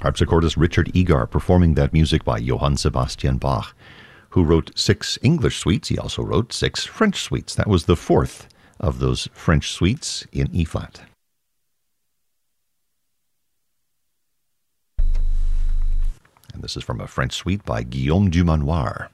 Harpsichordist Richard Egar performing that music by Johann Sebastian Bach, who wrote 6 English suites. He also wrote 6 French suites. That was the 4th of those French suites in E-flat. And this is from a French suite by Guillaume Dumanoir.